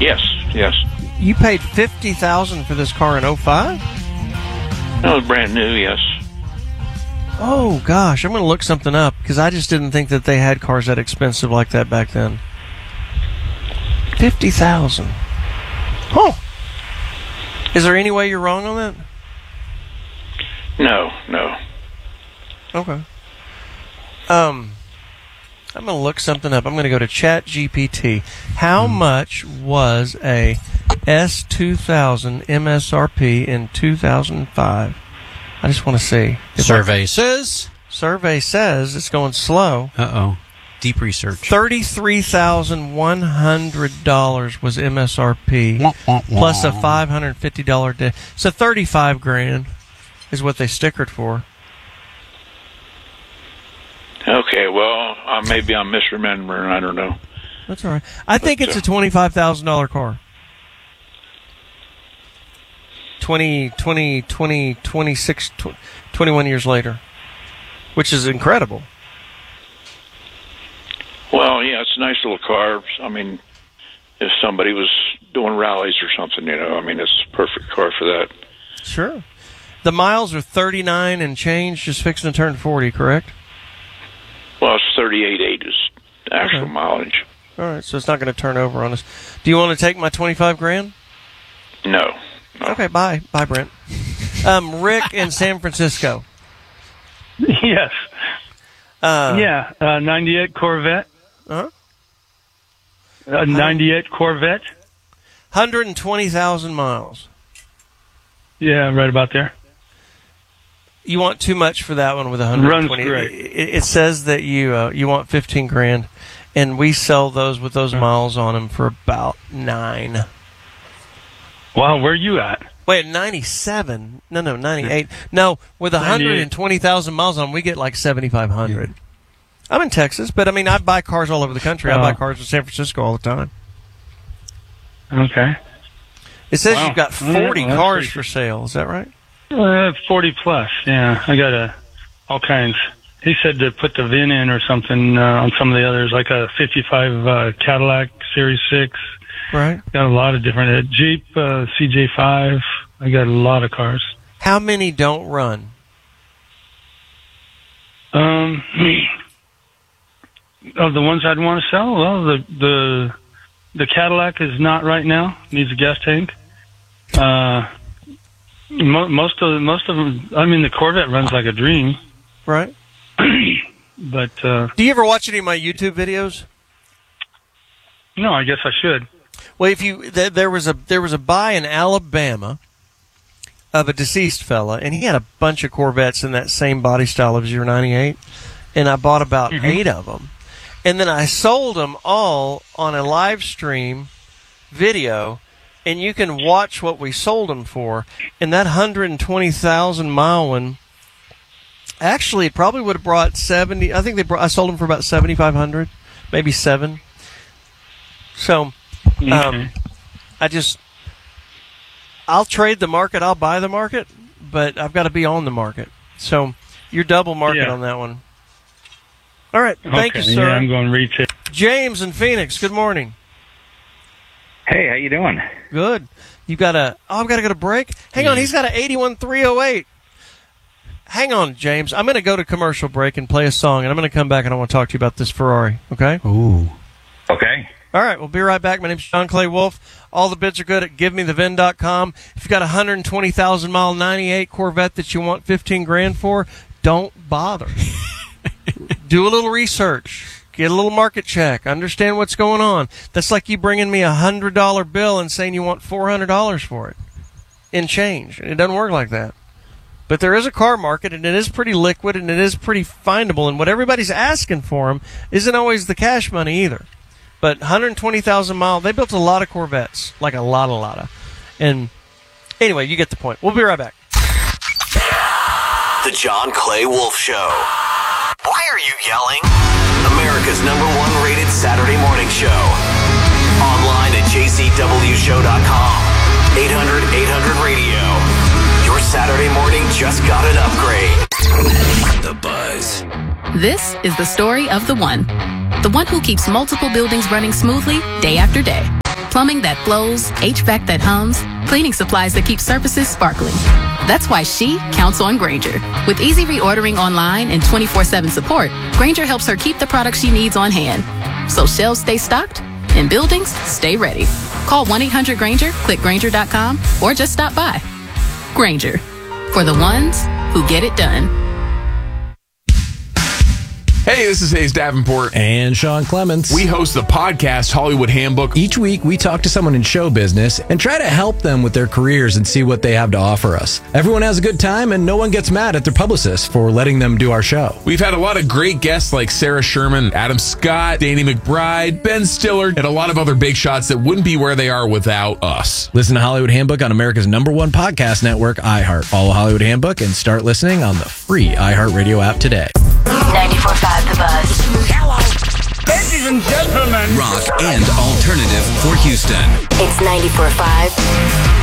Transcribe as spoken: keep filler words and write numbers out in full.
Yes, yes. You paid fifty thousand dollars for this car in oh five? That was brand new, yes. Oh, gosh. I'm going to look something up because I just didn't think that they had cars that expensive like that back then. fifty thousand dollars. Oh. Is there any way you're wrong on that? No, no. Okay. Um, I'm going to look something up. I'm going to go to Chat G P T. How mm. much was a S two thousand M S R P in two thousand five? I just want to see. Survey I, says. Survey says it's going slow. Uh-oh. Deep research. thirty-three thousand one hundred dollars was M S R P, wah, wah, wah. plus a five hundred fifty dollars day. So thirty-five grand is what they stickered for. Okay, well, uh, maybe I'm misremembering. I don't know. That's all right. I think but, it's uh, a twenty-five thousand dollars car. twenty, twenty, twenty, twenty-six, twenty-one years later, which is incredible. Well, yeah, it's a nice little car. I mean, if somebody was doing rallies or something, you know, I mean, it's a perfect car for that. Sure. The miles are thirty-nine and change, just fixing to turn forty, correct? Well, it's thirty-eight point eight is actual Okay. mileage. All right, so it's not going to turn over on us. Do you want to take my twenty-five grand? No. no. Okay, bye. Bye, Brent. Um, Rick in San Francisco. Yes. Uh, yeah, uh, ninety-eight Corvette. Uh-huh. A ninety-eight Corvette. one hundred twenty thousand miles. Yeah, right about there. You want too much for that one with one hundred twenty. Runs great. It, it says that you uh, you want fifteen grand, and we sell those with those miles on them for about nine. Wow, where are you at? Wait, ninety-seven? No, no, ninety-eight. No, with one hundred twenty thousand miles on them, we get like seventy-five hundred. Yeah. I'm in Texas, but I mean, I buy cars all over the country. Oh. I buy cars in San Francisco all the time. Okay. It says Wow. you've got forty Yeah, well, cars pretty- for sale. Is that right? Uh, forty plus, yeah. I got a, all kinds. He said to put the V I N in or something uh, on some of the others, like a fifty-five uh, Cadillac Series six. Right. Got a lot of different. Uh, Jeep uh, C J five. I got a lot of cars. How many don't run? Um, of the ones I'd want to sell, well, the the the Cadillac is not right now. Needs a gas tank. Uh, mo- most of most of them. I mean, the Corvette runs like a dream. Right. But uh, do you ever watch any of my YouTube videos? No, I guess I should. Well, if you th- there was a there was a buy in Alabama of a deceased fella, and he had a bunch of Corvettes in that same body style of your ninety-eight, and I bought about mm-hmm. eight of them, and then I sold them all on a live stream video, and you can watch what we sold them for. And that one hundred twenty thousand mile one, actually, it probably would have brought seventy. I think they brought, I sold them for about seventy-five hundred, maybe seven. So, um, okay. I just, I'll trade the market, I'll buy the market, but I've got to be on the market. So, you're double market yeah. on that one. All right, thank okay. you, sir. Yeah, I'm going retail. James in Phoenix, good morning. Hey, how you doing? Good. You got a, oh, I've got to go to break? Hang yeah. on, he's got an eighty-one three oh eight. Hang on, James. I'm going to go to commercial break and play a song, and I'm going to come back and I want to talk to you about this Ferrari, okay? Ooh. Okay. All right, we'll be right back. My name's John Clay Wolf. All the bids are good at give me the V I N dot com. If you've got a one hundred twenty thousand mile ninety-eight Corvette that you want fifteen grand for, don't bother. Do a little research. Get a little market check. Understand what's going on. That's like you bringing me a one hundred dollar bill and saying you want four hundred dollars for it in change. It doesn't work like that. But there is a car market, and it is pretty liquid, and it is pretty findable, and what everybody's asking for them isn't always the cash money either. But one hundred twenty thousand mile, they built a lot of Corvettes, like a lot, a lot of. And anyway, you get the point. We'll be right back. The John Clay Wolf Show. Why are you yelling? America's number one rated Saturday morning show. Online at j c w show dot com. eight hundred eight hundred radio. Your Saturday morning just got an upgrade. The Buzz. This is the story of the one. The one who keeps multiple buildings running smoothly day after day. Plumbing that flows, H V A C that hums, cleaning supplies that keep surfaces sparkling. That's why she counts on Grainger. With easy reordering online and twenty-four seven support, Grainger helps her keep the products she needs on hand. So shelves stay stocked and buildings stay ready. Call one eight hundred Grainger, click Grainger dot com, or just stop by. Grainger, for the ones who get it done. Hey, this is Hayes Davenport. And Sean Clements. We host the podcast Hollywood Handbook. Each week, we talk to someone in show business and try to help them with their careers and see what they have to offer us. Everyone has a good time, and no one gets mad at their publicists for letting them do our show. We've had a lot of great guests like Sarah Sherman, Adam Scott, Danny McBride, Ben Stiller, and a lot of other big shots that wouldn't be where they are without us. Listen to Hollywood Handbook on America's number one podcast network, iHeart. Follow Hollywood Handbook and start listening on the free iHeartRadio app today. ninety-four point five The Buzz. Hello. Ladies and gentlemen. Rock and alternative for Houston. It's ninety-four point five